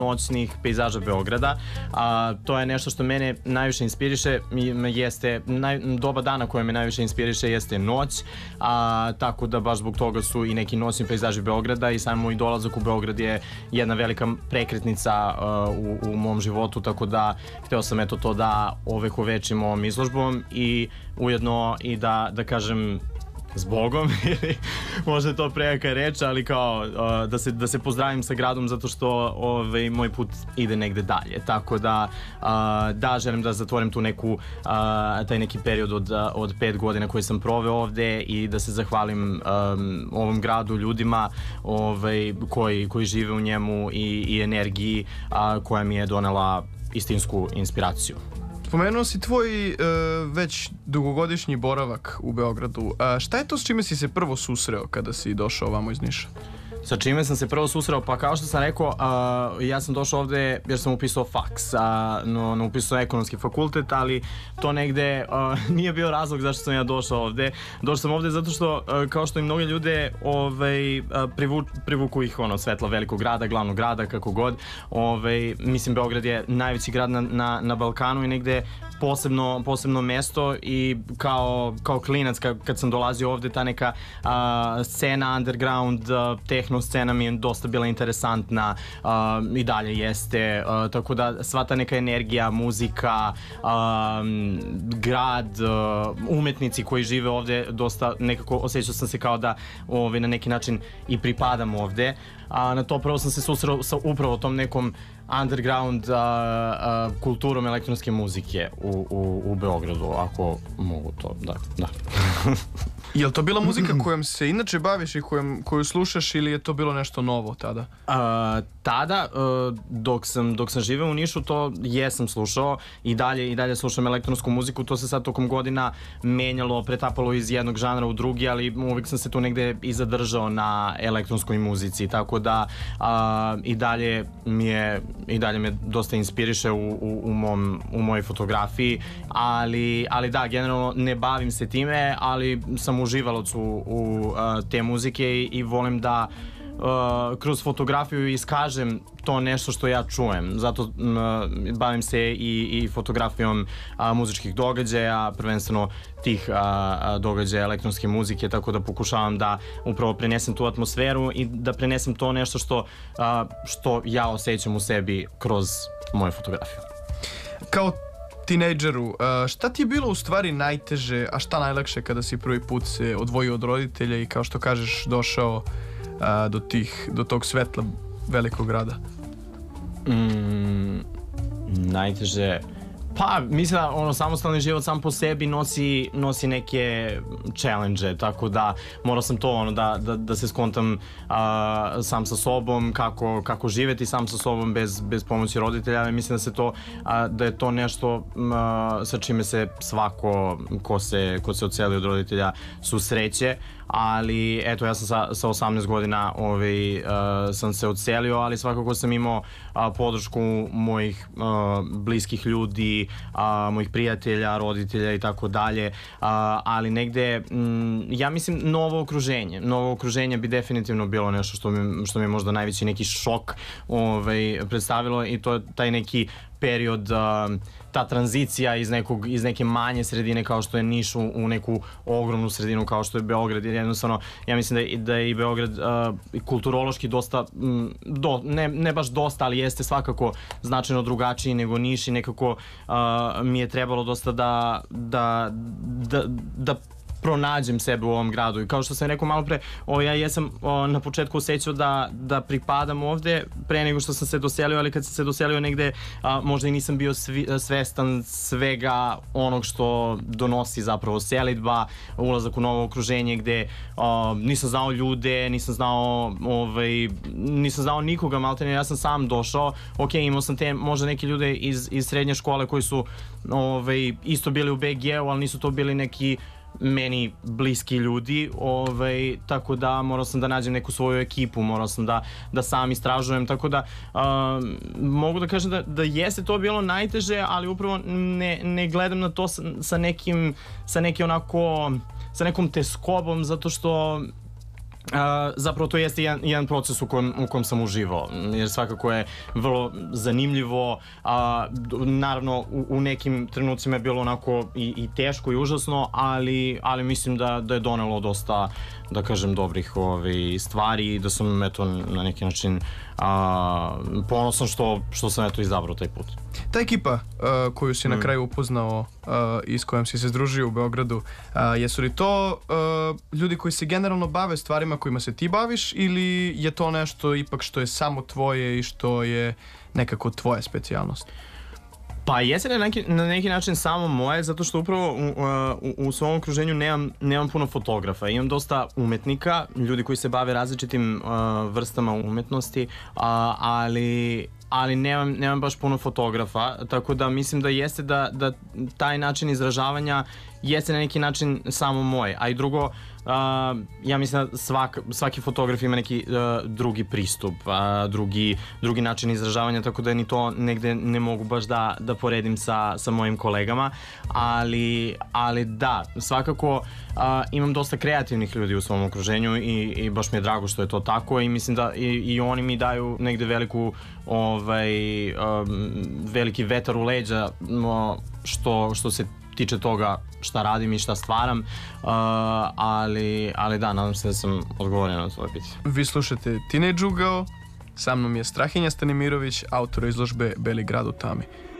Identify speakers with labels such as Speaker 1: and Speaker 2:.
Speaker 1: noćnih pejzaža Beograda. To je nešto što mene najviše inspiriše, jeste doba dana koja me najviše inspiriše jeste noć, tako da baš zbog toga su i neki noćni pejzaži Beograda i sam moj dolazak u Beograd je jedna velika prekretnica u mom životu, tako da hteo sam eto to da ovekovečim ovom izložbom i ujedno i da kažem zbogom, ili možda je to prejaka reč, ali kao da se pozdravim sa gradom zato što moj put ide negde dalje, tako da želim da zatvorim tu neku taj neki period od 5 godina koji sam proveo ovde i da se zahvalim ovom gradu, ljudima koji žive u njemu i energiji koja mi je donela istinsku inspiraciju.
Speaker 2: Spomenuo si tvoj već dugogodišnji boravak u Beogradu. Šta je to s čime si se prvo susreo kada si došao ovamo iz Niša?
Speaker 1: Sa čime sam se prvo susreo? Pa kao što sam rekao, ja sam došao ovde jer sam upisao faks, upisao ekonomski fakultet, ali to negde nije bio razlog zašto sam ja došao ovde. Došao sam ovde zato što, kao što i mnogi ljude, privuku ih svetla velikog grada, glavnog grada, kako god. Mislim, Beograd je najveći grad na Balkanu i negde posebno mesto i kao klinac kad sam dolazio ovde, ta neka scena, underground, techno scena mi je dosta bila interesantna, i dalje jeste, tako da sva ta neka energija, muzika, grad, umetnici koji žive ovde, dosta nekako osjećao sam se kao da na neki način i pripadam ovde. Na to prvo sam se susreo sa upravo tom nekom underground kulturom elektronske muzike u Beogradu, ako mogu to, da.
Speaker 2: Je li to bila muzika kojom se inače baviš i koju slušaš ili je to bilo nešto novo tada?
Speaker 1: Tada, dok sam živeo u Nišu, to jesam slušao i dalje slušam elektronsku muziku. To se sad tokom godina menjalo, pretapalo iz jednog žanra u drugi, ali uvijek sam se tu negde i zadržao na elektronskoj muzici, tako da i dalje me dosta inspiriše u mojoj fotografiji, ali da, generalno ne bavim se time, ali sam uživalac u te muzike i volim da kroz fotografiju iskažem to nešto što ja čujem. Zato bavim se i fotografijom muzičkih događaja, prvenstveno tih događaja elektronske muzike, tako da pokušavam da upravo prenesem tu atmosferu i da prenesem to nešto što ja osjećam u sebi kroz moju fotografiju. Kao
Speaker 2: tinejdžeru, šta ti je bilo u stvari najteže, a šta najlakše kada si prvi put se odvojio od roditelja i kao što kažeš došao do tog svetla velikog grada?
Speaker 1: Najteže... Pa, mislim da samostalni život sam po sebi nosi neke challenge, tako da morao sam to da se skontam sam sa sobom, kako živeti sam sa sobom bez pomoći roditelja, ali mislim da je to nešto sa čime se svako ko se odseli od roditelja susreće, ali eto, ja sam sa 18 godina sam se odselio, ali svakako sam imao podršku mojih bliskih ljudi, mojih prijatelja, roditelja i tako dalje, ali negde, ja mislim, novo okruženje bi definitivno bilo nešto što mi je možda najveći neki šok predstavilo, i to je taj neki period, ta tranzicija iz neke manje sredine kao što je Niš u neku ogromnu sredinu kao što je Beograd, jer jednostavno ja mislim da je i Beograd kulturološki dosta, ne baš dosta, ali jeste svakako značajno drugačiji nego Niš i nekako mi je trebalo dosta da pronađem sebe u ovom gradu, i kao što sam rekao malo pre, ja jesam na početku osjećao da pripadam ovde pre nego što sam se doselio, ali kad sam se doselio negde možda i nisam bio svestan svega onog što donosi zapravo selidba, ulazak u novo okruženje gde nisam znao ljude, nisam znao nikoga, maltene ja sam sam došao, imao sam te možda neke ljude iz srednje škole koji su isto bili u BG-u, ali nisu to bili neki meni bliski ljudi, tako da morao sam da nađem neku svoju ekipu, morao sam da sam istražujem, tako da mogu da kažem da jeste to bilo najteže, ali upravo ne gledam na to sa nekom teskobom, zato što Zapravo to jeste jedan proces u kojem sam uživao, jer svakako je vrlo zanimljivo, naravno u nekim trenucima je bilo onako i teško i užasno, ali mislim da je donelo dosta, da kažem, dobrih stvari i da sam eto na neki način ponosan što sam eto izabrao taj put.
Speaker 2: Ta ekipa koju si na kraju upoznao i s kojom si se združio u Beogradu, jesu li to ljudi koji se generalno bave stvarima kojima se ti baviš ili je to nešto ipak što je samo tvoje i što je nekako tvoja specijalnost?
Speaker 1: Pa jeste na neki način samo moje, zato što upravo u svom okruženju nemam puno fotografa. Imam dosta umetnika, ljudi koji se bave različitim vrstama umetnosti, ali nemam baš puno fotografa, tako da mislim da jeste da taj način izražavanja jeste na neki način samo moj, a i drugo, ja mislim da svaki fotograf ima neki drugi pristup, drugi način izražavanja, tako da ni to negde ne mogu baš da poredim sa mojim kolegama, ali da, svakako imam dosta kreativnih ljudi u svom okruženju i baš mi je drago što je to tako i mislim da i oni mi daju negde veliki vetar u leđa što se tiče toga šta radim i šta stvaram, ali da, nadam se da sam odgovorio na tvoje pitanje.
Speaker 2: Vi slušate Teenage Ugao, sa mnom je Strahinja Stanimirović, autor izložbe Beli grad u tami.